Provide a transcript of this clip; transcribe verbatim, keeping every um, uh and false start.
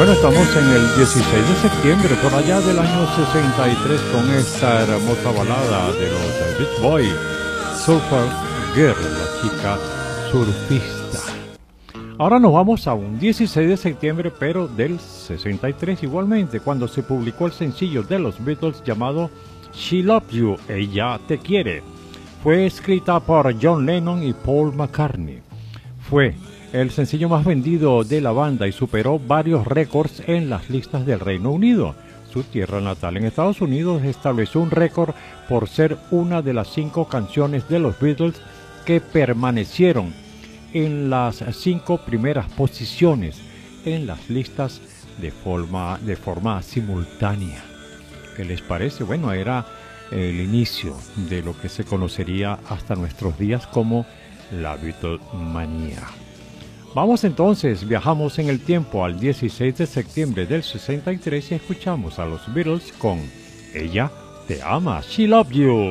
Bueno, estamos en el dieciséis de septiembre, por allá del año sesenta y tres, con esta hermosa balada de los Beach Boys, Surfer Girl, la chica surfista. Ahora nos vamos a un dieciséis de septiembre, pero del sesenta y tres igualmente, cuando se publicó el sencillo de los Beatles llamado She Loves You, Ella Te Quiere. Fue escrita por John Lennon y Paul McCartney. Fue el sencillo más vendido de la banda y superó varios récords en las listas del Reino Unido. Su tierra natal en Estados Unidos estableció un récord por ser una de las cinco canciones de los Beatles que permanecieron en las cinco primeras posiciones en las listas de forma, de forma simultánea. ¿Qué les parece? Bueno, era el inicio de lo que se conocería hasta nuestros días como la Beatlemanía. Vamos entonces, viajamos en el tiempo al dieciséis de septiembre del sesenta y tres y escuchamos a los Beatles con Ella Te Ama, She Loves You.